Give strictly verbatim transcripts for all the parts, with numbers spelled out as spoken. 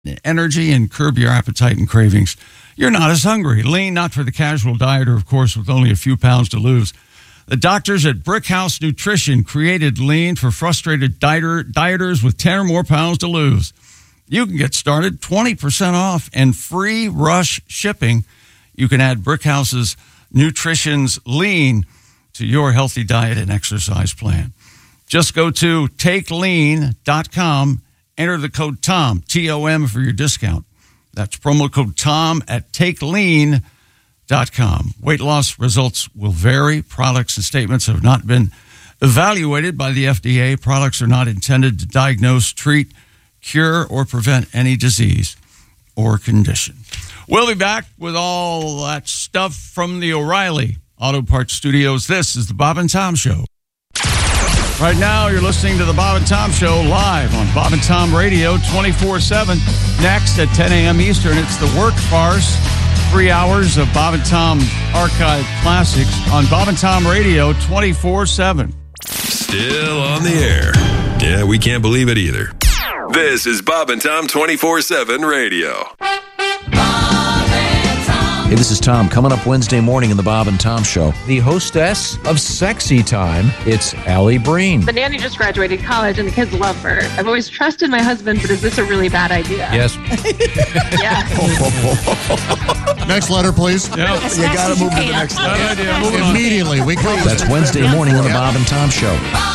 energy and curb your appetite and cravings. You're not as hungry. Lean, not for the casual dieter, of course, with only a few pounds to lose. The doctors at Brickhouse Nutrition created Lean for frustrated dieter, dieters with ten or more pounds to lose. You can get started twenty percent off and free rush shipping. You can add Brickhouse's Nutrition's Lean to your healthy diet and exercise plan. Just go to take lean dot com, enter the code TOM, T O M, for your discount. That's promo code TOM at take lean dot com. Weight loss results will vary. Products and statements have not been evaluated by the F D A. Products are not intended to diagnose, treat, cure, or prevent any disease or condition. We'll be back with all that stuff from the O'Reilly Auto Parts Studios. This is the Bob and Tom Show. Right now, you're listening to the Bob and Tom Show live on Bob and Tom Radio twenty-four seven. Next at ten a.m. Eastern, it's the Work Farce. Three hours of Bob and Tom archive classics on Bob and Tom Radio twenty-four seven. Still on the air. Yeah, we can't believe it either. This is Bob and Tom twenty-four seven Radio. Hey, this is Tom. Coming up Wednesday morning in the Bob and Tom Show, the hostess of Sexy Time, it's Allie Breen. The nanny just graduated college and the kids love her. I've always trusted my husband, but is this a really bad idea? Yes. Yeah. Next letter, please. Yeah. You got to move to the next letter. Idea. Moving Immediately. We go. That's Wednesday morning on the Bob and Tom Show.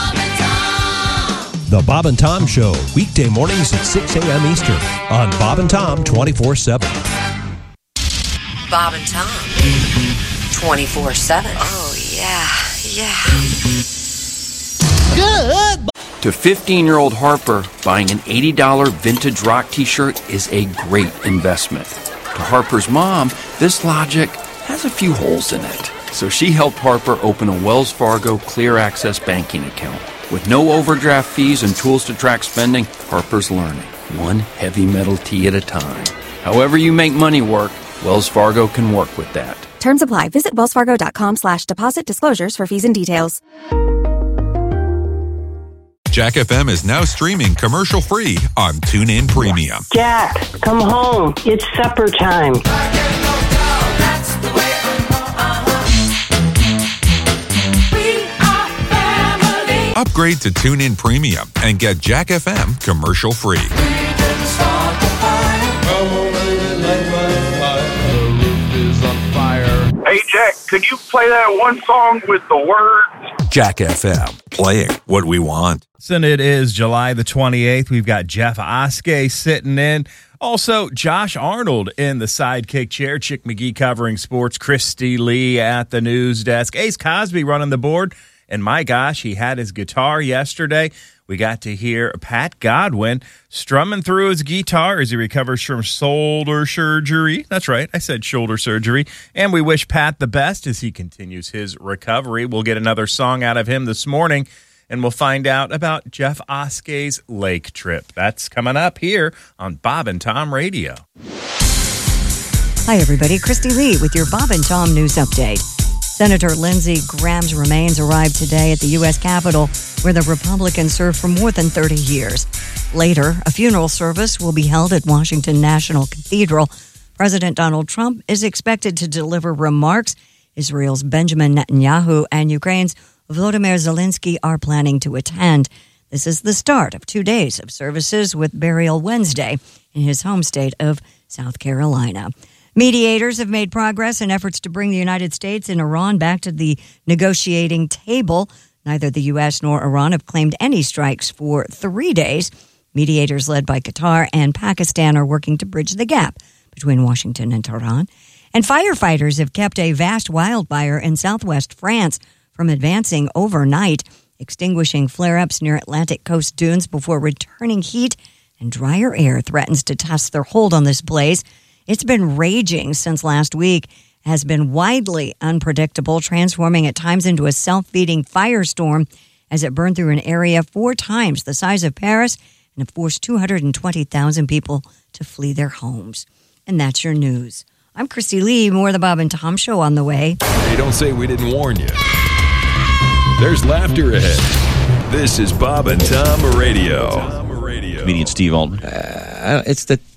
The Bob and Tom Show, weekday mornings at six a.m. Eastern on Bob and Tom twenty-four seven. Bob and Tom twenty-four seven. Oh, yeah, yeah. Good. To fifteen-year-old Harper, buying an eighty dollars vintage rock t-shirt is a great investment. To Harper's mom, this logic has a few holes in it. So she helped Harper open a Wells Fargo Clear Access banking account. With no overdraft fees and tools to track spending, Harper's learning, one heavy metal tee at a time. However you make money work, Wells Fargo can work with that. Terms apply. Visit wellsfargo.com slash deposit disclosures for fees and details. Jack F M is now streaming commercial-free on TuneIn Premium. Jack, come home. It's supper time. Upgrade to TuneIn Premium and get Jack F M commercial-free. Hey, Jack, could you play that one song with the words? Jack F M, playing what we want. And it is July the twenty-eighth. We've got Jeff Oskey sitting in. Also, Josh Arnold in the sidekick chair. Chick McGee covering sports. Christy Lee at the news desk. Ace Cosby running the board. And my gosh, he had his guitar yesterday. We got to hear Pat Godwin strumming through his guitar as he recovers from shoulder surgery. That's right, I said shoulder surgery. And we wish Pat the best as he continues his recovery. We'll get another song out of him this morning, and we'll find out about Jeff Oskey's lake trip. That's coming up here on Bob and Tom Radio. Hi, everybody. Christy Lee with your Bob and Tom News Update. Senator Lindsey Graham's remains arrived today at the U S Capitol, where the Republican served for more than thirty years. Later, a funeral service will be held at Washington National Cathedral. President Donald Trump is expected to deliver remarks. Israel's Benjamin Netanyahu and Ukraine's Volodymyr Zelensky are planning to attend. This is the start of two days of services with Burial Wednesday in his home state of South Carolina. Mediators have made progress in efforts to bring the United States and Iran back to the negotiating table. Neither the U S nor Iran have claimed any strikes for three days. Mediators led by Qatar and Pakistan are working to bridge the gap between Washington and Tehran. And firefighters have kept a vast wildfire in southwest France from advancing overnight, extinguishing flare-ups near Atlantic coast dunes before returning heat and drier air threatens to test their hold on this blaze. It's been raging since last week, has been widely unpredictable, transforming at times into a self-feeding firestorm as it burned through an area four times the size of Paris and it forced two hundred twenty thousand people to flee their homes. And that's your news. I'm Christy Lee, more of the Bob and Tom Show on the way. Hey, don't say we didn't warn you. There's laughter ahead. This is Bob and Tom Radio. Comedian Steve Altman. Uh, it's the